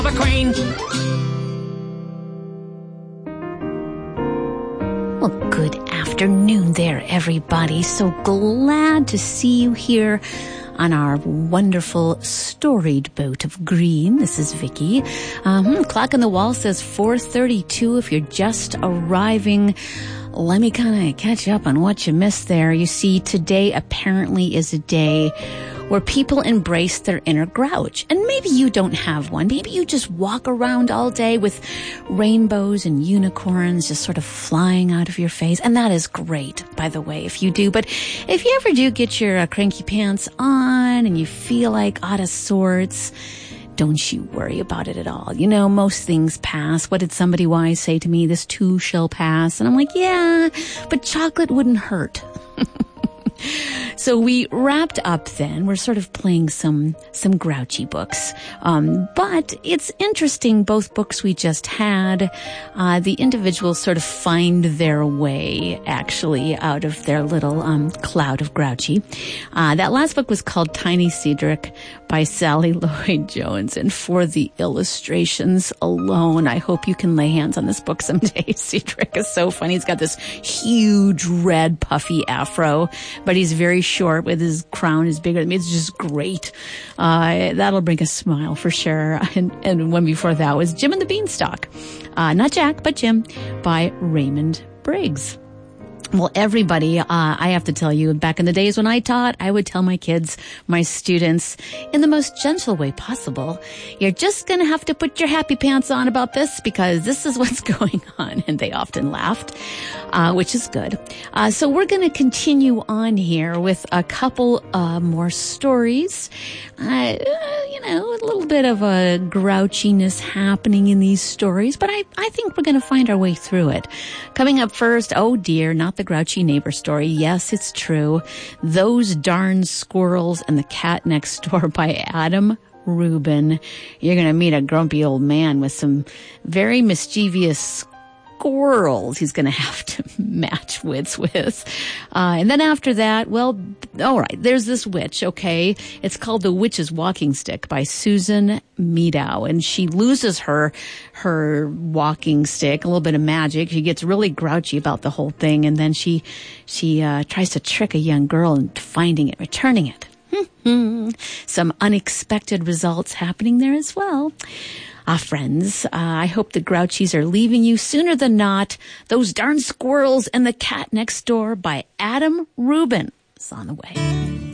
The Queen. Well, good afternoon there, everybody. So glad to see you here on our wonderful storied boat of green. This is Vicky. Clock on the wall says 4:32. If you're just arriving, let me kind of catch up on what you missed there. You see, today apparently is a day where people embrace their inner grouch. And maybe you don't have one. Maybe you just walk around all day with rainbows and unicorns just sort of flying out of your face. And that is great, by the way, if you do. But if you ever do get your cranky pants on and you feel like out of sorts, don't you worry about it at all. You know, most things pass. What did somebody wise say to me? This too shall pass. And I'm like, yeah, but chocolate wouldn't hurt. So we wrapped up then. We're sort of playing some grouchy books. But it's interesting, both books we just had, the individuals sort of find their way, actually, out of their little cloud of grouchy. That last book was called Tiny Cedric by Sally Lloyd-Jones. And for the illustrations alone, I hope you can lay hands on this book someday. Cedric is so funny. He's got this huge red puffy afro, but he's very short with his crown is bigger than me. It's just great. That'll bring a smile for sure. And one before that was Jim and the Beanstalk. Not Jack, but Jim by Raymond Briggs. Well, everybody, I have to tell you, back in the days when I taught, I would tell my kids, my students, in the most gentle way possible, you're just going to have to put your happy pants on about this because this is what's going on. And they often laughed, which is good. So we're going to continue on here with a couple more stories. A little bit of a grouchiness happening in these stories, but I think we're going to find our way through it. Coming up first, oh dear, not the grouchy neighbor story. Yes, it's true. Those Darn Squirrels and the Cat Next Door by Adam Rubin. You're going to meet a grumpy old man with some very mischievous squirrels he's going to have to match wits with. And then after that, well, all right, there's this witch, okay? It's called The Witch's Walking Stick by Susan Meadow. And she loses her walking stick, a little bit of magic. She gets really grouchy about the whole thing. And then she tries to trick a young girl into finding it, returning it. Some unexpected results happening there as well. Friends, I hope the grouchies are leaving you sooner than not. Those Darn Squirrels and the Cat Next Door by Adam Rubin is on the way.